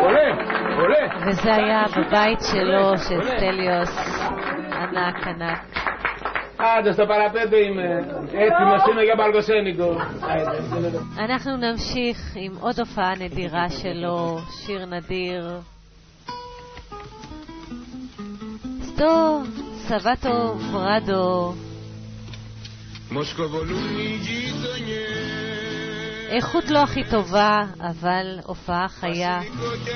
וזה היה בבית שלו, של סטליוס, ענק ענק. Άντε στο παραπέτω είμαι. Έτοιμος είμαι για παλκοσένικο. אנחנו נמשיך עם עוד הופעה נדירה שלו, שיר נדיר. סטו סבתו ברדו. איכות לא הכי טובה, אבל הופעה חיה.